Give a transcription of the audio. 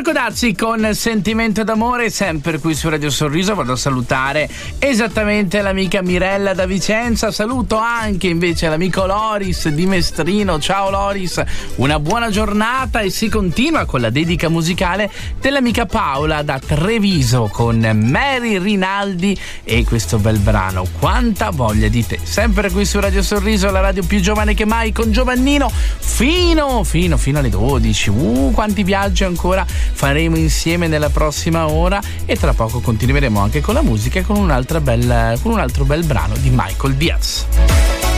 Marco Dazzi con Sentimento d'amore, sempre qui su Radio Sorriso. Vado a salutare esattamente l'amica Mirella da Vicenza. Saluto anche invece l'amico Loris di Mestrino. Ciao Loris, una buona giornata. E si continua con la dedica musicale dell'amica Paola da Treviso con Mary Rinaldi e questo bel brano Quanta voglia di te. Sempre qui su Radio Sorriso, la radio più giovane che mai, con Giovannino fino alle 12. Quanti viaggi ancora faremo insieme nella prossima ora, e tra poco continueremo anche con la musica e con un altro bel brano di Michael Diaz.